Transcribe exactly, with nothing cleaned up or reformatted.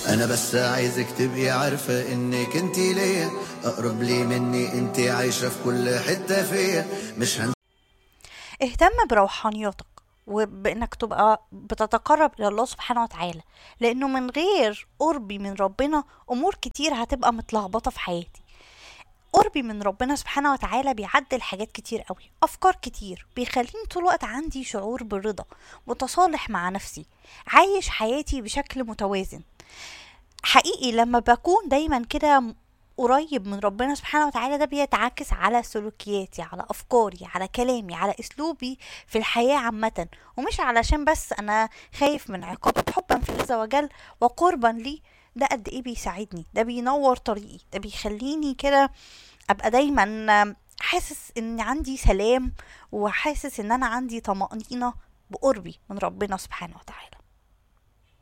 انا بس عايزك تبقي عارفة انك انتي ليا اقرب لي مني، انتي عايشة في كل حتة فيا. مش هن... اهتم بروحانيتك وبانك تبقى بتتقرب الى الله سبحانه وتعالى، لانه من غير قربي من ربنا امور كتير هتبقى متلخبطة في حياتي. قربي من ربنا سبحانه وتعالى بيعدل حاجات كتير قوي، افكار كتير، بيخليني طول الوقت عندي شعور بالرضا، متصالح مع نفسي، عايش حياتي بشكل متوازن. حقيقي لما بكون دايما كده م- قريب من ربنا سبحانه وتعالى، ده بيتعكس على سلوكياتي، على افكاري، على كلامي، على اسلوبي في الحياة عامة. ومش علشان بس انا خايف من عقابه، حبا في الله عز وجل وقربا لي. ده قد ايه بيساعدني، ده بينور طريقي، ده بيخليني كده ابقى دايما حاسس ان عندي سلام، وحاسس ان انا عندي طمأنينة بقربي من ربنا سبحانه وتعالى.